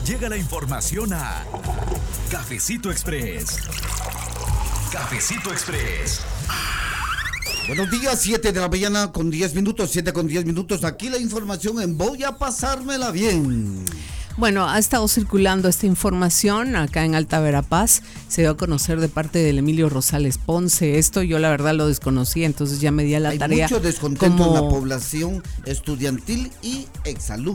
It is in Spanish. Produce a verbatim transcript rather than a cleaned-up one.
Llega la información a Cafecito Express. Cafecito Express. Buenos días, siete de la mañana con diez minutos, siete con diez minutos. Aquí la información en Voy a pasármela bien. Bueno, ha estado circulando esta información acá en Alta Verapaz. Se dio a conocer de parte del Emilio Rosales Ponce. Esto yo la verdad lo desconocía, entonces ya me di a la Hay tarea. mucho descontento como... en la población estudiantil y exalumnos.